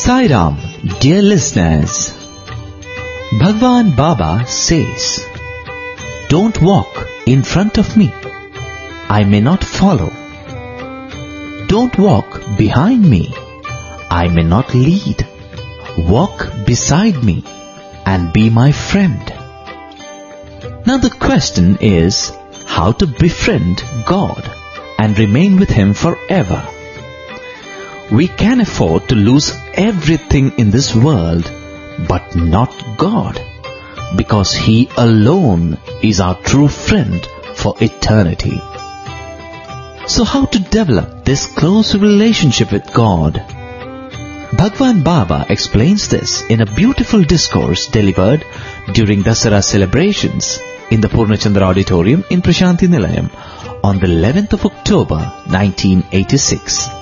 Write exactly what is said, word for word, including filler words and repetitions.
Sai Ram, dear listeners. Bhagwan Baba says, don't walk in front of me, I may not follow. Don't walk behind me, I may not lead. Walk beside me and be my friend. Now the question is how to befriend God and remain with Him forever. We can afford to lose everything in this world, but not God, because He alone is our true friend for eternity. So how to develop this close relationship with God? Bhagwan Baba explains this in a beautiful discourse delivered during Dasara celebrations in the Purnachandra Auditorium in Prashanti Nilayam on the eleventh of October nineteen eighty-six.